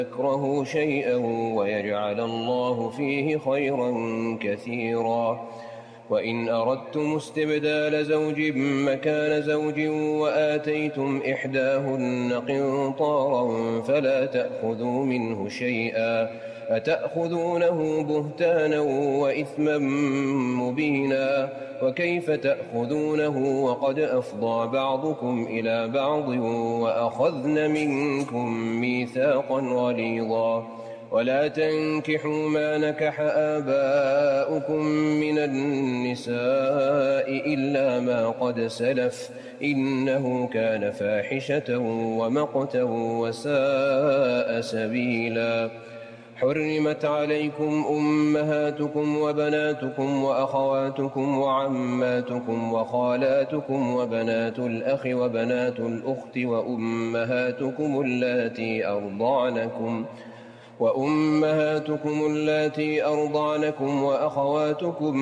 تكرهوا شيئا ويجعل الله فيه خيرا كثيرا. وإن أردتم استبدال زوج مكان زوج وآتيتم إحداهن قنطارا فلا تأخذوا منه شيئا أتأخذونه بهتانا وإثما مبينا. وكيف تأخذونه وقد أفضى بعضكم إلى بعض وأخذن منكم ميثاقا غليظا. ولا تنكحوا ما نكح آباؤكم من النساء إلا ما قد سلف إنه كان فاحشة ومقتا وساء سبيلا. حرمت عليكم أمهاتكم وبناتكم وأخواتكم وعماتكم وخالاتكم وبنات الأخ وبنات الأخت وأمهاتكم اللاتي أرضعنكم وأخواتكم